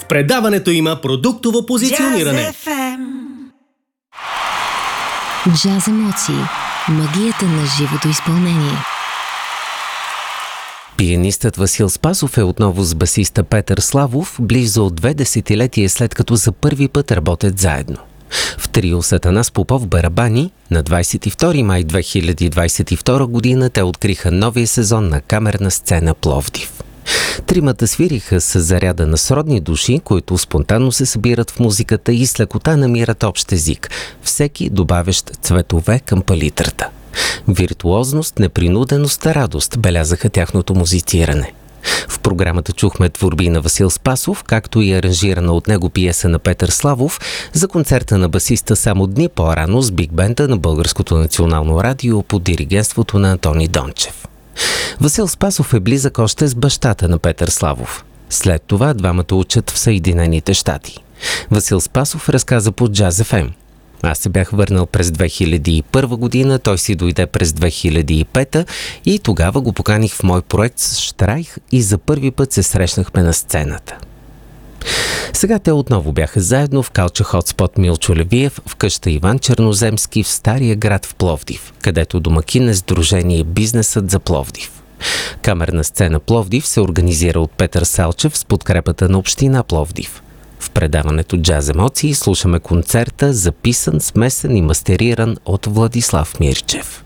В предаването има продуктово позициониране. Джаз емоции. Магията на живото изпълнение. Пианистът Васил Спасов е отново с басиста Петър Славов, близо 2 десетилетия след като за първи път работят заедно. В трио с Атанас Попов барабани на 22 май 2022 година те откриха новия сезон на камерна сцена Пловдив. Тримата свириха с заряда на сродни души, които спонтанно се събират в музиката и с лекота намират общ език, всеки добавящ цветове към палитрата. Виртуозност, непринуденост, радост белязаха тяхното музициране. В програмата чухме творби на Васил Спасов, както и аранжирана от него пиеса на Петър Славов за концерта на басиста само дни по-рано с биг-бенда на Българското национално радио под диригентството на Антони Дончев. Васил Спасов е близък още с бащата на Петър Славов. След това двамата учат в Съединените щати. Васил Спасов разказа по Джаз FM. Аз се бях върнал през 2001 година, той си дойде през 2005 и тогава го поканих в мой проект с Штрайх и за първи път се срещнахме на сцената. Сега те отново бяха заедно в Калча Хотспот Милчо Левиев, в къща Иван Черноземски в Стария град в Пловдив, където домакин е сдружение Бизнесът за Пловдив. Камерна сцена Пловдив се организира от Петър Салчев с подкрепата на община Пловдив. В предаването Джаз емоции слушаме концерта, записан, смесен и мастериран от Владислав Мирчев.